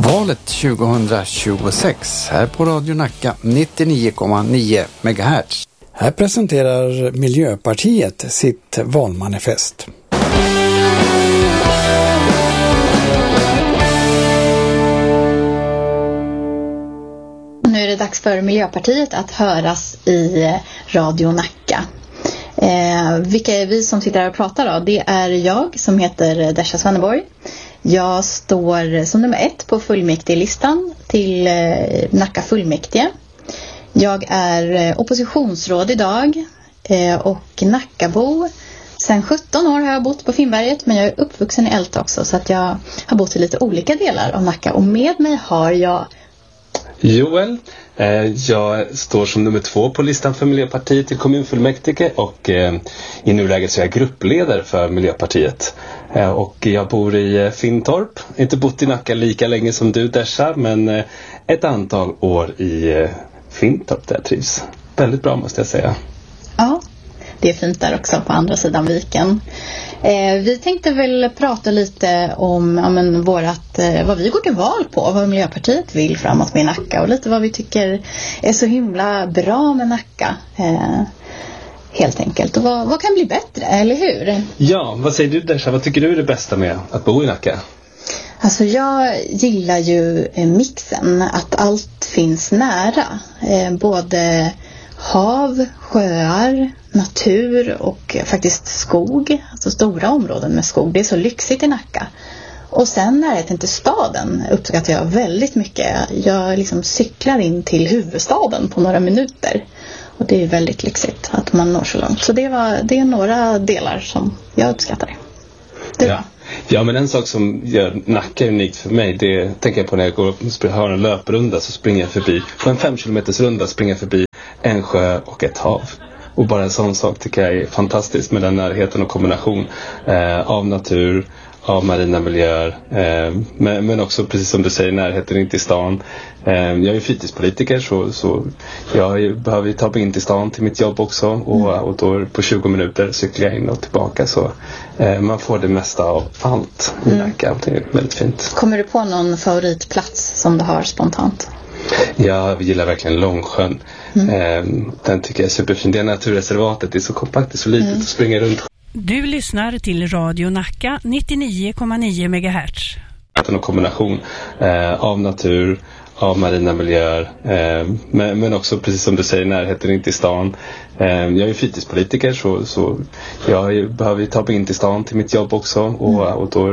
Valet 2026 här på Radio Nacka 99,9 MHz. Här presenterar Miljöpartiet sitt valmanifest. Nu är det dags för Miljöpartiet att höras i Radio Nacka. Vilka är vi som sitter här och pratar då? Det är jag som heter Desha Svenneborg. Jag står som nummer 1 på fullmäktigelistan till Nacka fullmäktige. Jag är oppositionsråd idag och Nackabo. Sen 17 år har jag bott på Finnberget, men jag är uppvuxen i Älta också, så att jag har bott i lite olika delar av Nacka. Och med mig har jag Joel. Jag står som nummer 2 på listan för Miljöpartiet i kommunfullmäktige och i nuläget så är jag gruppledare för Miljöpartiet. Och jag bor i Finntorp. Inte bott i Nacka lika länge som du, Desha, men ett antal år i Finntorp där jag trivs. Väldigt bra, måste jag säga. Ja, det är fint där också på andra sidan viken. Vi tänkte väl prata lite om vad vi går till val på, vad Miljöpartiet vill framåt med Nacka och lite vad vi tycker är så himla bra med Nacka. Helt enkelt. Och vad kan bli bättre, eller hur? Ja, vad säger du, Desha? Vad tycker du är det bästa med att bo i Nacka? Alltså jag gillar ju mixen, att allt finns nära. Både hav, sjöar, natur och faktiskt skog. Alltså stora områden med skog. Det är så lyxigt i Nacka. Och sen närheten till staden uppskattar jag väldigt mycket. Jag liksom cyklar in till huvudstaden på några minuter. Och det är väldigt lyxigt att man når så långt. Så det är några delar som jag uppskattar. Ja, men en sak som gör Nacka unikt för mig, det tänker jag på när jag går och har en löprunda, så springer jag förbi, på en 5 kilometers runda springer jag förbi en sjö och ett hav. Och bara en sån sak tycker jag är fantastiskt med den närheten och kombination av natur, av marina miljöer, men också precis som du säger, närheten in till stan. Jag är fritidspolitiker, så jag behöver ta mig in till stan till mitt jobb också, och då på 20 minuter cyklar jag in och tillbaka, så man får det mesta av allt i Nacka. Det är väldigt fint. Kommer du på någon favoritplats som du har spontant? Jag gillar verkligen Långsjön. Den tycker jag är superfin. Det naturreservatet är så kompakt, det är så litet att springa runt. Du lyssnar till Radio Nacka 99,9 MHz. En kombination av natur, av marina miljöer, men också precis som du säger, närheten in till stan. Jag är fritidspolitiker, så jag behöver ta mig in till stan till mitt jobb också, och då